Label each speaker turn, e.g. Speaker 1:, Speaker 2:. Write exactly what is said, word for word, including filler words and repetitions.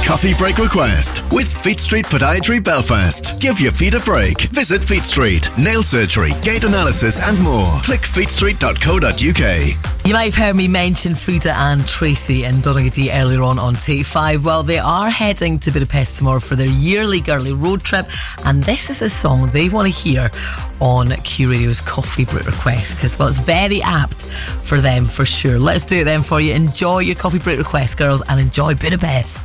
Speaker 1: Coffee break request with Feet Street Podiatry Belfast. Give your feet a break. Visit Feet Street. Nail surgery, gait analysis and more. Click feet street dot co dot uk.
Speaker 2: You might have heard me mention Frida and Tracy in Donaghadee earlier on on Take five. Well, they are heading to Budapest tomorrow for their yearly girly road trip, and this is a song they want to hear on Q Radio's Coffee Break Request, because, well, it's very apt for them for sure. Let's do it then for you. Enjoy your Coffee Break Request, girls, and enjoy Budapest.